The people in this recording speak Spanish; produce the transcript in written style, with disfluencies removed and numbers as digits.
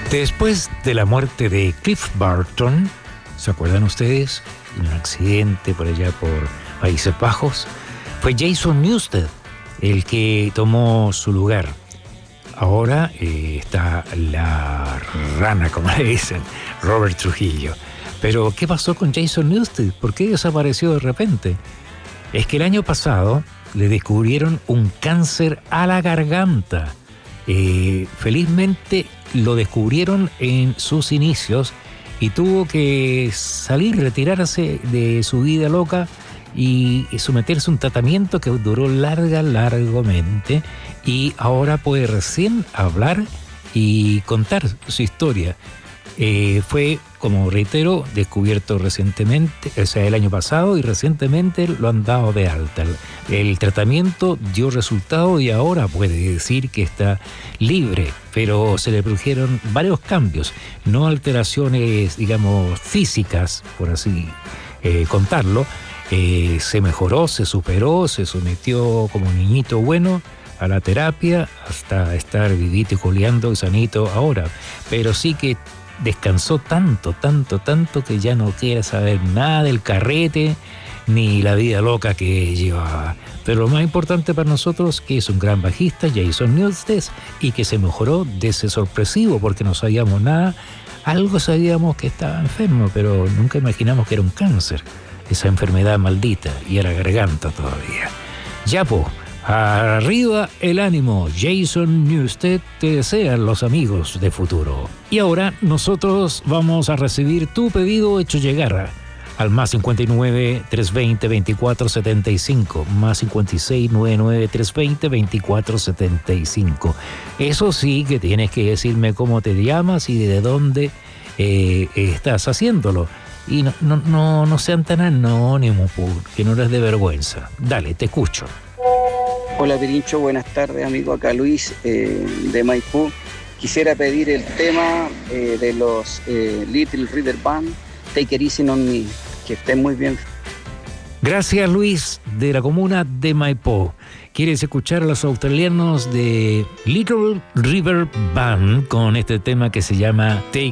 Después de la muerte de Cliff Burton, ¿se acuerdan ustedes? Un accidente por allá por Países Bajos. Fue Jason Newsted el que tomó su lugar. Ahora está la rana, como le dicen, Robert Trujillo. Pero, ¿qué pasó con Jason Newsted? ¿Por qué desapareció de repente? Es que el año pasado le descubrieron un cáncer a la garganta. Felizmente lo descubrieron en sus inicios y tuvo que salir, retirarse de su vida loca y someterse a un tratamiento que duró largamente, y ahora puede recién hablar y contar su historia. Fue, como reitero, descubierto recientemente, o sea, el año pasado, y recientemente lo han dado de alta. El tratamiento dio resultado y ahora puede decir que está libre, pero se le produjeron varios cambios, no alteraciones, digamos, físicas, por así contarlo. Se mejoró, se superó, se sometió como un niñito bueno a la terapia hasta estar vivito y coleando y sanito ahora, pero sí que descansó tanto que ya no quiere saber nada del carrete ni la vida loca que llevaba. Pero lo más importante para nosotros, que es un gran bajista, Jason Newsted, y que se mejoró de ese sorpresivo, porque no sabíamos nada. Algo sabíamos que estaba enfermo, pero nunca imaginamos que era un cáncer, esa enfermedad maldita, y era garganta todavía. Ya po, arriba el ánimo, Jason Newsted te desean los amigos de futuro. Y ahora nosotros vamos a recibir tu pedido hecho llegar al más 59 320 2475, más 56 99 320 2475. Eso sí, que tienes que decirme cómo te llamas y de dónde estás haciéndolo. Y no sean tan anónimos, que no les dé vergüenza. Dale, te escucho. Hola Pirincho, buenas tardes, amigo. Acá Luis de Maipú. Quisiera pedir el tema de los Little River Band, Take It Easy on Me. Que estén muy bien. Gracias, Luis, de la comuna de Maipú. ¿Quieres escuchar a los australianos de Little River Band con este tema que se llama Take